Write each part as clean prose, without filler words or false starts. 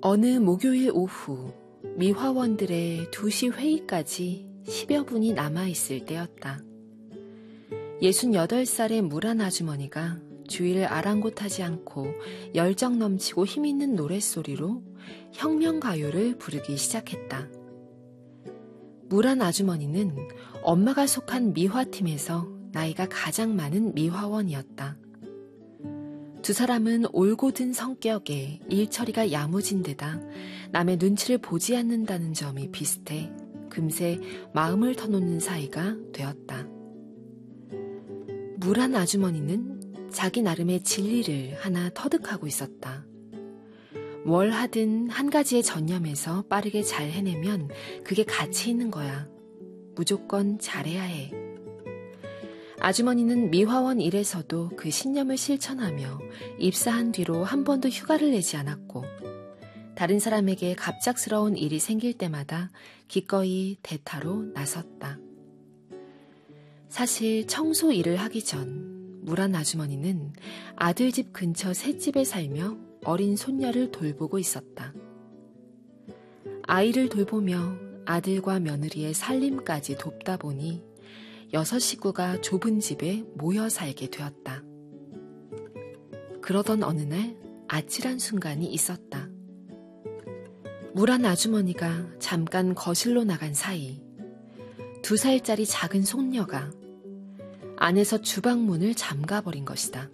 어느 목요일 오후 미화원들의 2시 회의까지 10여 분이 남아있을 때였다. 68살의 물한 아주머니가 주위를 아랑곳하지 않고 열정 넘치고 힘있는 노랫소리로 혁명가요를 부르기 시작했다. 물한 아주머니는 엄마가 속한 미화팀에서 나이가 가장 많은 미화원이었다. 두 사람은 올곧은 성격에 일처리가 야무진 데다 남의 눈치를 보지 않는다는 점이 비슷해 금세 마음을 터놓는 사이가 되었다. 물한 아주머니는 자기 나름의 진리를 하나 터득하고 있었다. 뭘 하든 한 가지에 전념해서 빠르게 잘 해내면 그게 가치 있는 거야. 무조건 잘해야 해. 아주머니는 미화원 일에서도 그 신념을 실천하며 입사한 뒤로 한 번도 휴가를 내지 않았고 다른 사람에게 갑작스러운 일이 생길 때마다 기꺼이 대타로 나섰다. 사실 청소 일을 하기 전 물한 아주머니는 아들 집 근처 셋집에 살며 어린 손녀를 돌보고 있었다. 아이를 돌보며 아들과 며느리의 살림까지 돕다 보니 6 식구가 좁은 집에 모여 살게 되었다. 그러던 어느 날 아찔한 순간이 있었다. 물한 아주머니가 잠깐 거실로 나간 사이 2살짜리 작은 손녀가 안에서 주방문을 잠가버린 것이다.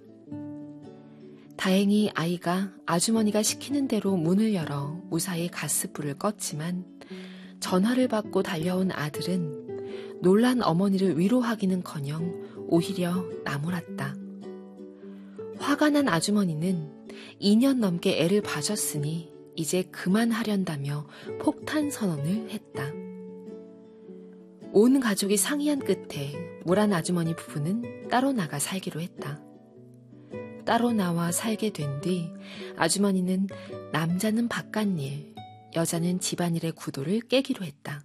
다행히 아이가 아주머니가 시키는 대로 문을 열어 무사히 가스불을 껐지만 전화를 받고 달려온 아들은 놀란 어머니를 위로하기는커녕 오히려 나무랐다. 화가 난 아주머니는 2년 넘게 애를 봐줬으니 이제 그만하련다며 폭탄 선언을 했다. 온 가족이 상의한 끝에 물한 아주머니 부부는 따로 나가 살기로 했다. 따로 나와 살게 된 뒤 아주머니는 남자는 바깥일, 여자는 집안일의 구도를 깨기로 했다.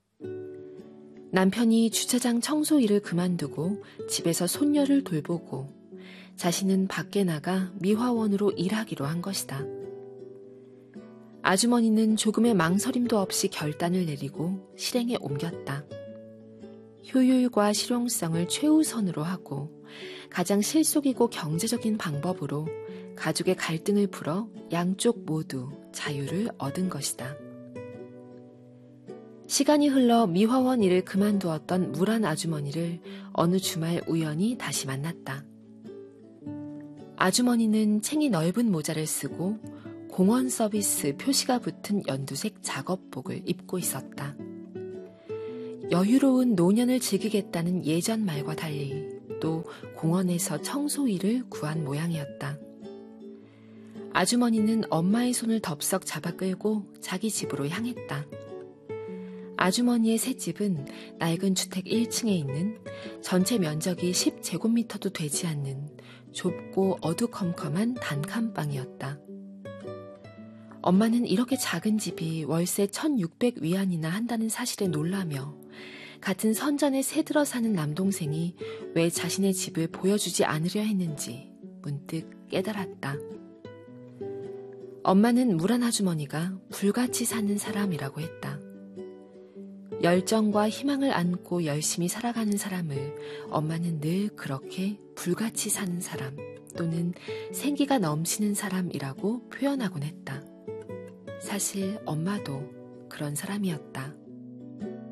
남편이 주차장 청소 일을 그만두고 집에서 손녀를 돌보고 자신은 밖에 나가 미화원으로 일하기로 한 것이다. 아주머니는 조금의 망설임도 없이 결단을 내리고 실행에 옮겼다. 효율과 실용성을 최우선으로 하고 가장 실속이고 경제적인 방법으로 가족의 갈등을 풀어 양쪽 모두 자유를 얻은 것이다. 시간이 흘러 미화원 일을 그만두었던 물한 아주머니를 어느 주말 우연히 다시 만났다. 아주머니는 챙이 넓은 모자를 쓰고 공원 서비스 표시가 붙은 연두색 작업복을 입고 있었다. 여유로운 노년을 즐기겠다는 예전 말과 달리 또 공원에서 청소 일을 구한 모양이었다. 아주머니는 엄마의 손을 덥석 잡아 끌고 자기 집으로 향했다. 아주머니의 새 집은 낡은 주택 1층에 있는 전체 면적이 10제곱미터도 되지 않는 좁고 어두컴컴한 단칸방이었다. 엄마는 이렇게 작은 집이 월세 1,600위안이나 한다는 사실에 놀라며 같은 선전에 새들어 사는 남동생이 왜 자신의 집을 보여주지 않으려 했는지 문득 깨달았다. 엄마는 물한 아주머니가 불같이 사는 사람이라고 했다. 열정과 희망을 안고 열심히 살아가는 사람을 엄마는 늘 그렇게 불같이 사는 사람 또는 생기가 넘치는 사람이라고 표현하곤 했다. 사실 엄마도 그런 사람이었다.